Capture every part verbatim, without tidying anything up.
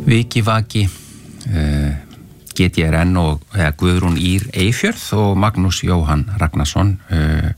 Vikivaki, uh, G T R N og eða Guðrún Ýr Eyfjörð og Magnús Jóhann Ragnarsson. Uh,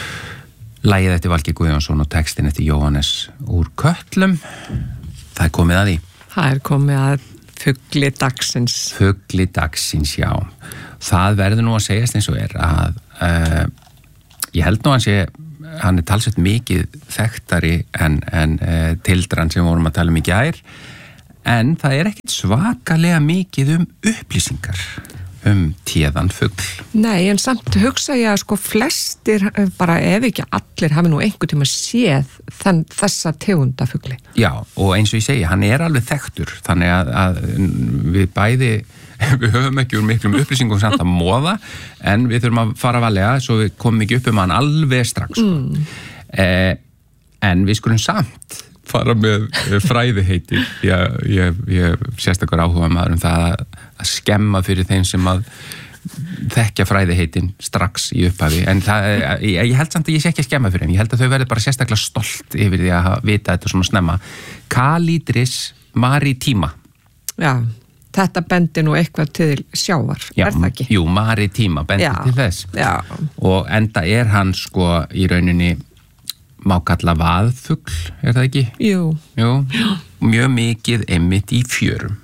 lagið eftir Valgeir Guðjónsson og textin eftir Jóhannes úr Kötlum. Það er komið að því. Það er komið að fugli dagsins. Fugli dagsins, já. Það verður nú að segjast eins og er að uh, ég held nú að hann sé hann er talsveit mikið þekktari en, en uh, tildran sem vorum að tala um í gær, en það er ekkert svakalega mikið um upplýsingar um téðan fugl. Nei, en samt hugsa ég að sko flestir, bara ef ekki allir, hafi nú einhvern tíma séð þann, þessa tegunda fugli. Já, og eins og ég segi, hann er alveg þekktur, þannig að, að við bæði við höfum ekki úr miklum upplýsingum samt að móða, en við þurfum að fara valega svo við komum ekki upp um hann alveg strax. Mm. Eh, en við skulum samt fara með fræðiheiti. Ég, ég, ég sérstakar áhuga maður um það að, að skemma fyrir þeim sem að þekkja fræðiheitin strax í upphafi, en það, ég, ég held samt að ég sé ekki að skemma fyrir þeim. Ég held að þau verður bara sérstaklega stolt yfir því að vita þetta svona snemma. Calidris maritima. Já. Þetta bendir nú eitthvað til sjávar, já, er það ekki? Jú, maritima bendir já, til þess. Já. Og enda er hann sko í rauninni má kalla vaðfugl, er það ekki? Jú. Jú, mjög mikið einmitt í fjörum.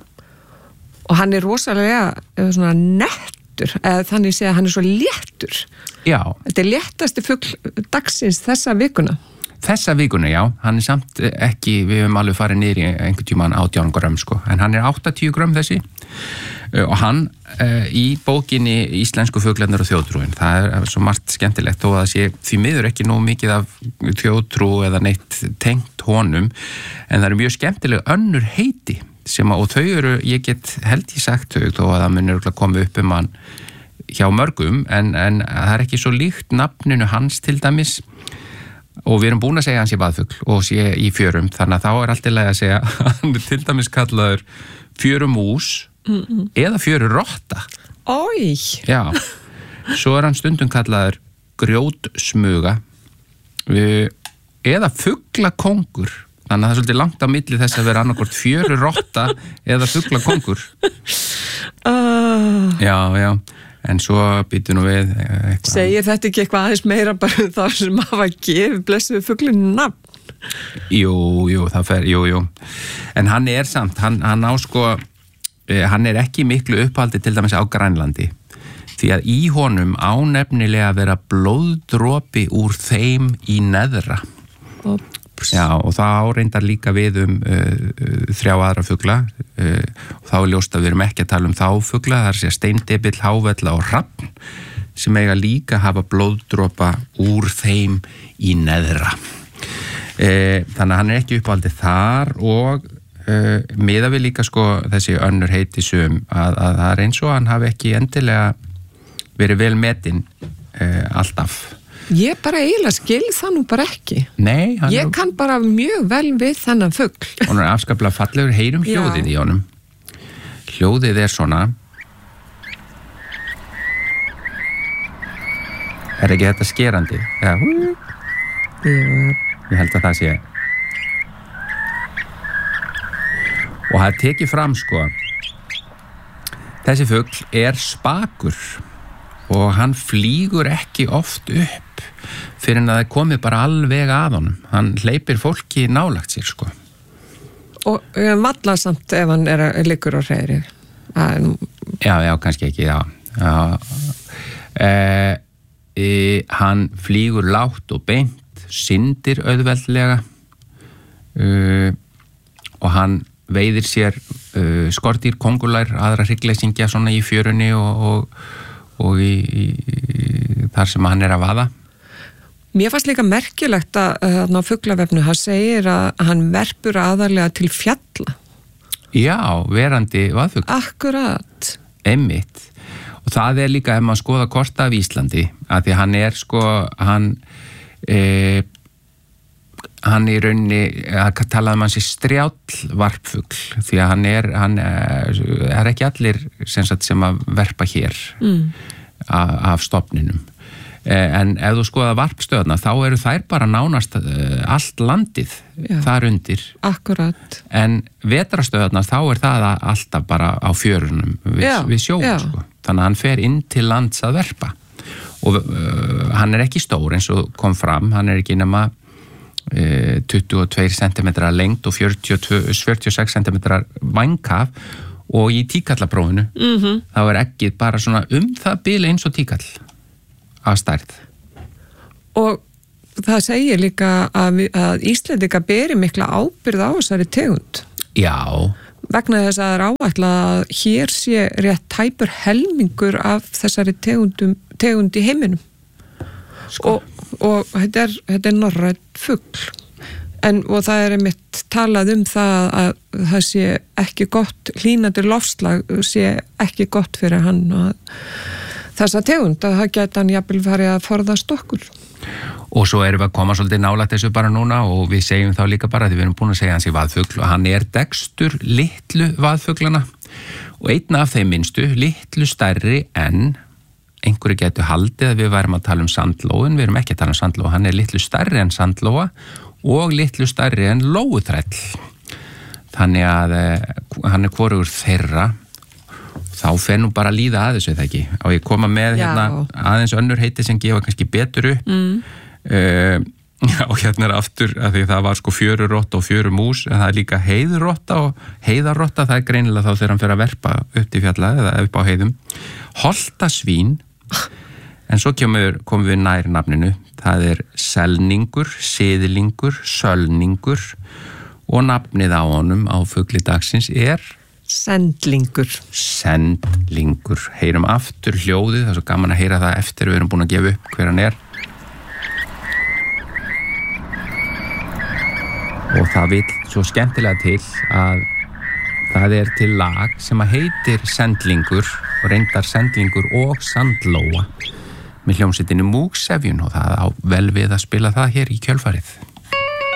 Og hann er rosalega svona nettur, eða þannig sé að hann er svo léttur. Já. Þetta er léttasti fugl dagsins þessa vikuna. Þessa vikuna, já, hann er samt ekki, við höfum alveg farið niður í einhvern tímann átján grömm, sko, en hann er áttatíu grömm þessi og hann uh, í bókinni Íslensku fuglarnir og þjóðtrúin, það er svo margt skemmtilegt þó að það sé því miður ekki nóg mikið af þjóðtrú eða neitt tengt honum, en það eru mjög skemmtileg önnur heiti sem að, og þau eru, ég get held ég sagt þau þó að það munir að koma upp um hann hjá mörgum, en, en það er ekki svo líkt nafninu hans til dæmis. Og við erum búin að segja að hann sé vaðfugl og sé í fjörum, þannig að þá er allt í lagi að segja að hann er til dæmis kallaður fjörumús mm-mm. eða fjörurotta. Ói! Já, svo er hann stundum kallaður grjótsmuga eða fuglakóngur, þannig að það er svolítið langt á milli þess að vera annarkvort fjörurotta eða fuglakóngur. Uh. Já, já. En svo býtu nú við eitthvað. Segir þetta ekki eitthvað aðeins meira bara það sem hafa gefið blessuðu fuglinu nafn? Jú, jú, það fer, jú, jú. En hann er samt, hann, hann á sko, eh, hann er ekki miklu upphaldi til dæmis á Grænlandi. Því að í honum á nefnilega að vera blóðdropi úr þeim í neðra. Ops. Já, og það áreindar líka við um uh, þrjá aðra fugla uh, og þá er ljóst að við erum ekki að tala um þá fugla, það er sér steindebill, hávella og hrafn sem eiga líka að hafa blóðdropa úr þeim í neðra. Uh, þannig að hann er ekki uppáldið þar og uh, miða við líka sko þessi önnur heiti sum að, að það er eins og hann hafi ekki endilega verið vel metinn uh, alltaf. Ég bara eiginlega skil það nú bara ekki. Nei. Ég er... kann bara mjög vel við þennan fugl. Hún er afskaplega fallegur, heyrum hljóðið í honum. Hljóðið er svona. Er ekki þetta skerandi? Ja. Já. Ég held að það sé. Og það tekið fram sko. Þessi fugl er spakur og hann flýgur ekki oft upp fyrir en að það komi bara alveg að honum. Hann hleypir fólki nálagt sér sko. Og valla samt ef hann er að liggur á hreiðri. Já, já, kannski ekki, já. já. Eh, eh, hann flýgur lágt og beint, syndir auðveldlega eh, og hann veiðir sér eh, skordýr, kóngulær, aðra hryggleysingja svona í fjörunni og, og, og í, í, í, þar sem hann er að vaða. Mér fannst líka merkilegt að á fuglavefnu, hann segir að hann verpur aðarlega til fjalla. Já, verandi vaðfugl. Akkurat. Einmitt. Og það er líka ef maður skoða korta af Íslandi, að því hann er sko, hann e, hann í rauninni, að talaðum hann sér strjáll varpfugl, því að hann er, hann er, er ekki allir sem, sagt, sem að verpa hér mm. af, af stofninum. En ef þú skoða varpstöðna þá eru þær bara nánast allt landið Já. Þar undir. Akkurat. En vetrastöðna þá er það alltaf bara á fjörunum við, við sjóum sko. Þannig að hann fer inn til lands að verpa og uh, hann er ekki stór eins og kom fram, hann er ekki nema uh, tuttugu og tveir sentimetrar lengd og fjörutíu og tvö, fjörutíu og sex sentimetrar vængkaf og í tíkallaprófinu mm-hmm. þá er eggið bara svona um það bil eins og tíkall að stærð. Og það segir líka að, við, að Íslendinga beri mikla ábyrgð á þessari tegund. Já. Vegna þess að það er áætlað að hér sé rétt tæpur helmingur af þessari tegundum, tegund í heiminum. Sko. Og, og þetta er, þetta er norrænt fugl. En, og það er einmitt talað um það að það sé ekki gott, hlýnandi loftslag sé ekki gott fyrir hann og þessa tegund að það geta hann jafnvel farið að forðast okkur. Og svo erum við að koma svolítið nálægt þessu bara núna og við segjum þá líka bara því við erum búin að segja hans í vaðfugl og hann er degstur litlu vaðfuglana og einn af þeim minnstu, litlu stærri en einhverju getur haldið að við værum að tala um sandlóin, við erum ekki að tala um sandlóa, hann er litlu stærri en sandlóa og litlu stærri en lóuþræll. Þannig að hann er hvorugur þeirra. Þá fer nú bara að líða að þessu eða ekki og ég koma með hérna, aðeins önnur heiti sem gefa kannski betur upp mm. uh, og hérna er aftur að því það var sko fjörurotta og fjörumús en það er líka heiðrotta og heiðarrotta það er greinilega þá þegar hann fer að verpa upp til fjalla eða upp á heiðum holtasvín en svo kemur, komum við nær nafninu það er selningur, siðlingur, sölningur og nafnið á honum á fugli dagsins er Sendlingur. Sendlingur. Heyrum aftur hljóðið, það er svo gaman að heyra það eftir við erum búin að gefa upp hver hann er. Og það vil svo skemmtilega til að það er til lag sem að heitir Sendlingur og reyndar Sendlingur og Sandlóa með hljómsveitinni Múgsefjun og það á vel við að spila það hér í kjölfarið.